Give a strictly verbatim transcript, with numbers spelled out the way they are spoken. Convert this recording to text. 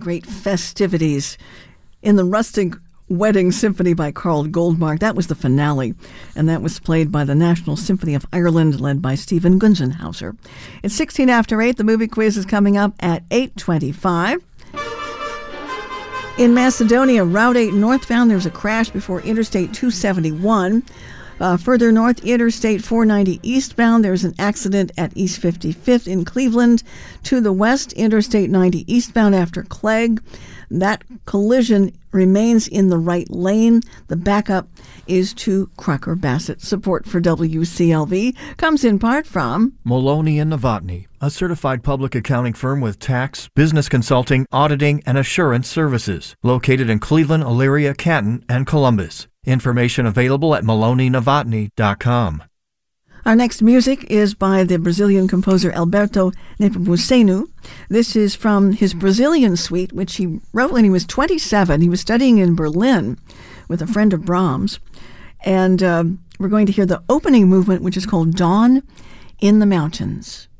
great festivities in the Rustic Wedding Symphony by Carl Goldmark. That was the finale, and that was played by the National Symphony of Ireland, led by Stephen Gunzenhauser. It's sixteen after eight. The movie quiz is coming up at eight twenty-five. In Macedonia, Route eight northbound, there's a crash before Interstate two seventy-one. Uh, further north, Interstate four ninety eastbound, there's an accident at East fifty-fifth in Cleveland. To the west, Interstate ninety eastbound after Clegg. That collision remains in the right lane. The backup is to Crocker Bassett. Support for W C L V comes in part from Maloney and Novotny, a certified public accounting firm with tax, business consulting, auditing, and assurance services, located in Cleveland, Elyria, Canton, and Columbus. Information available at maloney novotny dot com. Our next music is by the Brazilian composer Alberto Nepomuceno. This is from his Brazilian suite, which he wrote when he was twenty-seven. He was studying in Berlin with a friend of Brahms. And uh, we're going to hear the opening movement, which is called Dawn in the Mountains.